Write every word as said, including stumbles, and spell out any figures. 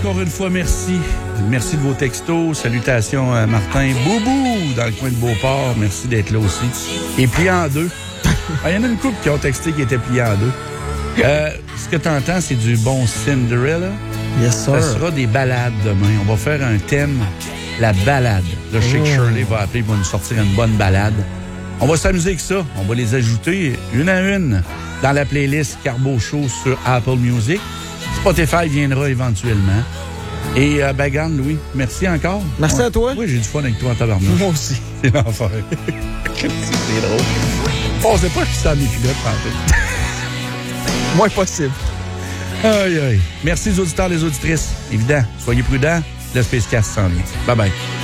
encore une fois, merci. Merci de vos textos. Salutations à Martin Boubou dans le coin de Beauport. Merci d'être là aussi. Et plié en deux. Il y en a une couple qui ont texté qui était plié en deux. Euh, ce que tu entends, c'est du bon Cinderella. Yes, sir. Ça sera des balades demain. On va faire un thème, la balade. Le Shake Oh. Shirley va appeler, il va nous sortir une bonne balade. On va s'amuser avec ça. On va les ajouter une à une dans la playlist Carbo Show sur Apple Music. Spotify viendra éventuellement. Et euh, Bagan, Louis, merci encore. Merci ouais. à toi. Oui, j'ai du fun avec toi en tabarnak. Moi aussi. C'est l'enfer. C'est drôle. On sait pas que je suis dans mes culottes, en fait. Moins possible. Aïe, aïe. Merci aux auditeurs et les auditrices. Évident, soyez prudents. Le Spacecast s'en vient. Bye bye.